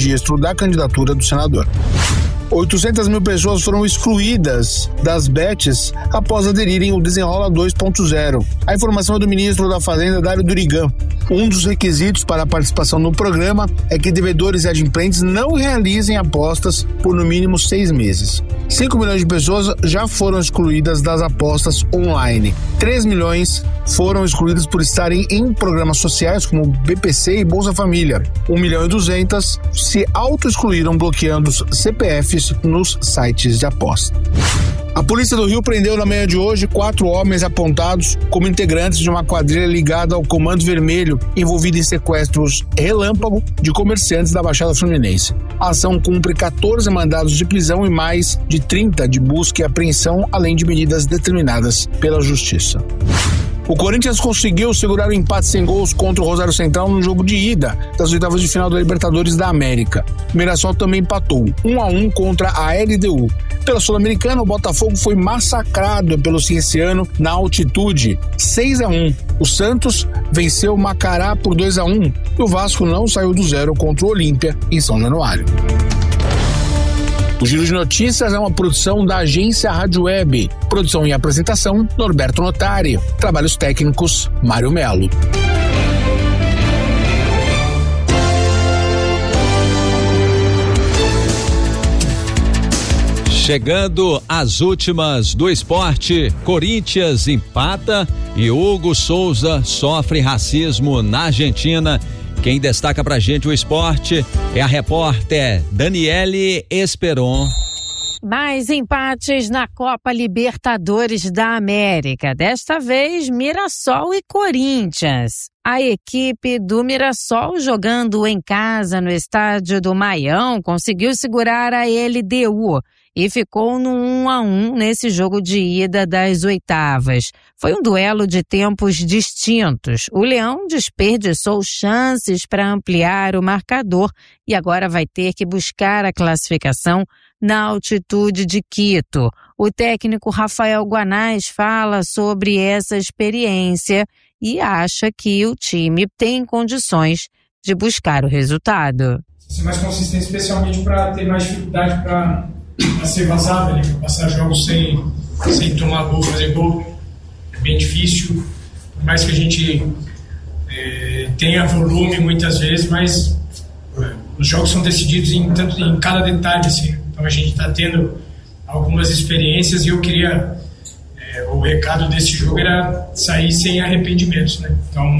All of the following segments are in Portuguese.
registro da candidatura do senador. 800 mil pessoas foram excluídas das bets após aderirem ao Desenrola 2.0. A informação é do ministro da Fazenda, Dário Durigan. Um dos requisitos para a participação no programa é que devedores e adimplentes não realizem apostas por no mínimo 6 meses. 5 milhões de pessoas já foram excluídas das apostas online. 3 milhões foram excluídas por estarem em programas sociais como BPC e Bolsa Família. 1.200.000 se auto-excluíram bloqueando os CPFs nos sites de aposta. A polícia do Rio prendeu na manhã de hoje 4 homens apontados como integrantes de uma quadrilha ligada ao Comando Vermelho, envolvida em sequestros relâmpago de comerciantes da Baixada Fluminense. A ação cumpre 14 mandados de prisão e mais de 30 de busca e apreensão, além de medidas determinadas pela Justiça. O Corinthians conseguiu segurar o empate sem gols contra o Rosário Central no jogo de ida das oitavas de final da Libertadores da América. O Mirassol também empatou 1-1 contra a LDU. Pela Sul-Americana, o Botafogo foi massacrado pelo Cienciano na altitude, 6-1. O Santos venceu o Macará por 2-1 e o Vasco não saiu do zero contra o Olímpia em São Januário. O Giro de Notícias é uma produção da agência Rádio Web. Produção e apresentação, Norberto Notari. Trabalhos técnicos, Mário Melo. Chegando às últimas do esporte, Corinthians empata e Hugo Souza sofre racismo na Argentina. Quem destaca pra gente o esporte é a repórter Daniele Esperon. Mais empates na Copa Libertadores da América. Desta vez, Mirassol e Corinthians. A equipe do Mirassol, jogando em casa no estádio do Maião, conseguiu segurar a LDU e ficou no 1-1 nesse jogo de ida das oitavas. Foi um duelo de tempos distintos. O Leão desperdiçou chances para ampliar o marcador e agora vai ter que buscar a classificação na altitude de Quito. O técnico Rafael Guanais fala sobre essa experiência e acha que o time tem condições de buscar o resultado. Ser mais consistente, especialmente para ter mais dificuldade para ser vazado, né? Passar jogos sem tomar gol, fazer gol. É bem difícil, por mais que a gente tenha volume muitas vezes, mas os jogos são decididos em cada detalhe, assim. Então a gente está tendo algumas experiências e eu queria, o recado desse jogo era sair sem arrependimentos, né? Então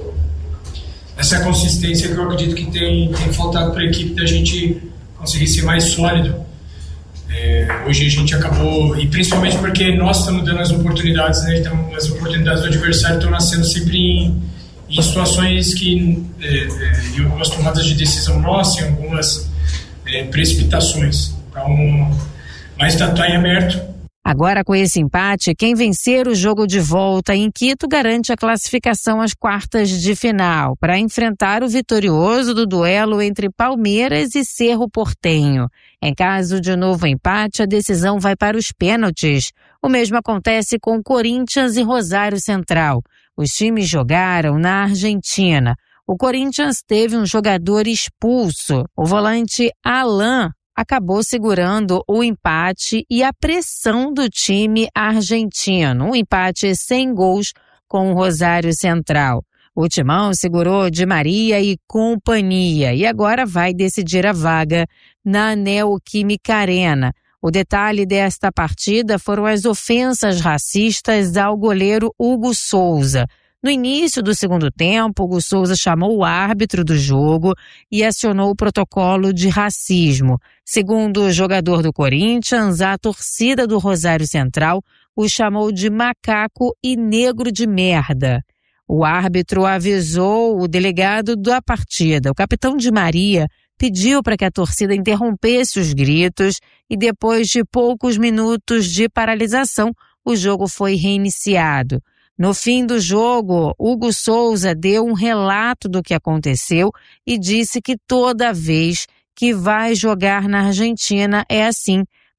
essa consistência que eu acredito que tem faltado para a equipe da gente conseguir ser mais sólido. Hoje a gente acabou, e principalmente porque nós estamos dando as oportunidades, né? Então as oportunidades do adversário estão nascendo sempre em situações em algumas tomadas de decisão nossa, em algumas precipitações. Então, mas está em aberto. Agora, com esse empate, quem vencer o jogo de volta em Quito garante a classificação às quartas de final para enfrentar o vitorioso do duelo entre Palmeiras e Cerro Porteño. Em caso de novo empate, a decisão vai para os pênaltis. O mesmo acontece com Corinthians e Rosário Central. Os times jogaram na Argentina. O Corinthians teve um jogador expulso. O volante Alan acabou segurando o empate e a pressão do time argentino. Um empate sem gols com o Rosário Central. O Timão segurou Di Maria e companhia e agora vai decidir a vaga na Neoquímica Arena. O detalhe desta partida foram as ofensas racistas ao goleiro Hugo Souza. No início do segundo tempo, Hugo Souza chamou o árbitro do jogo e acionou o protocolo de racismo. Segundo o jogador do Corinthians, a torcida do Rosário Central o chamou de macaco e negro de merda. O árbitro avisou o delegado da partida. O capitão Di Maria pediu para que a torcida interrompesse os gritos e depois de poucos minutos de paralisação, o jogo foi reiniciado. No fim do jogo, Hugo Souza deu um relato do que aconteceu e disse que toda vez que vai jogar na Argentina é assim,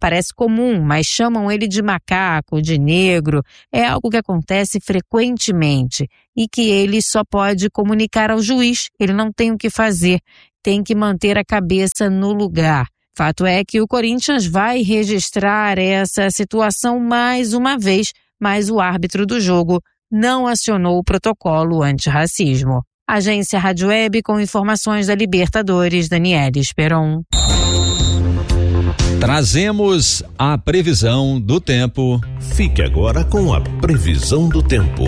parece comum, mas chamam ele de macaco, de negro. É algo que acontece frequentemente e que ele só pode comunicar ao juiz. Ele não tem o que fazer, tem que manter a cabeça no lugar. Fato é que o Corinthians vai registrar essa situação mais uma vez, mas o árbitro do jogo não acionou o protocolo antirracismo. Agência Rádio Web com informações da Libertadores, Daniela Esperon. Trazemos a previsão do tempo. Fique agora com a previsão do tempo.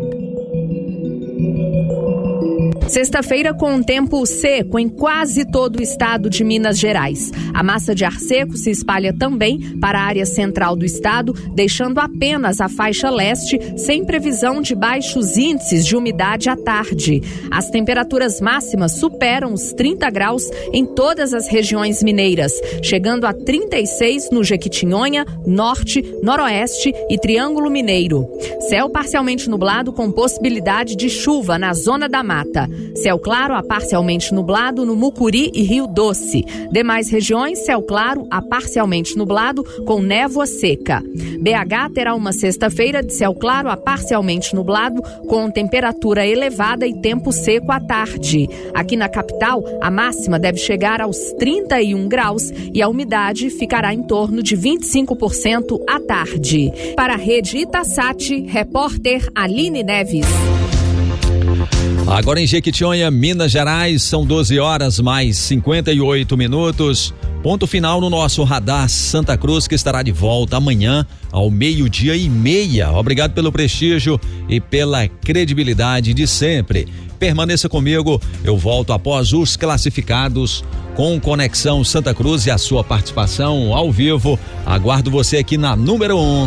Sexta-feira com um tempo seco em quase todo o estado de Minas Gerais. A massa de ar seco se espalha também para a área central do estado, deixando apenas a faixa leste sem previsão de baixos índices de umidade à tarde. As temperaturas máximas superam os 30 graus em todas as regiões mineiras, chegando a 36 no Jequitinhonha, Norte, Noroeste e Triângulo Mineiro. Céu parcialmente nublado com possibilidade de chuva na zona da mata. Céu claro a parcialmente nublado no Mucuri e Rio Doce. Demais regiões, céu claro a parcialmente nublado com névoa seca. BH terá uma sexta-feira de céu claro a parcialmente nublado com temperatura elevada e tempo seco à tarde. Aqui na capital, a máxima deve chegar aos 31 graus e a umidade ficará em torno de 25% à tarde. Para a Rede Itasat, repórter Aline Neves. Agora em Jequitinhonha, Minas Gerais, são 12 horas mais 58 minutos. Ponto final no nosso Radar Santa Cruz, que estará de volta amanhã ao 12:30. Obrigado pelo prestígio e pela credibilidade de sempre. Permaneça comigo, eu volto após os classificados com Conexão Santa Cruz e a sua participação ao vivo. Aguardo você aqui na número 1.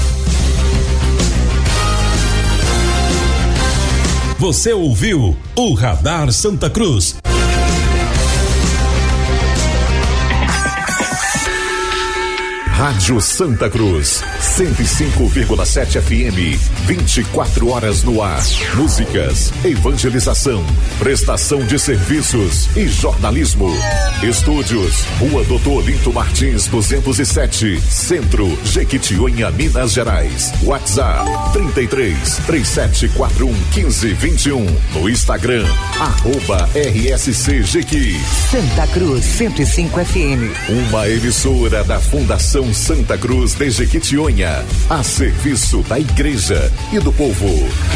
Você ouviu o Radar Santa Cruz. Rádio Santa Cruz, 105,7 FM, 24 horas no ar. Músicas, evangelização, prestação de serviços e jornalismo. Estúdios, Rua Doutor Olinto Martins, 207, Centro, Jequitinhonha, Minas Gerais. WhatsApp, 33-3741-1521. No Instagram, @RSC Jequi. Santa Cruz, 105 FM. Uma emissora da Fundação Santa Cruz de Jequitinhonha, a serviço da igreja e do povo.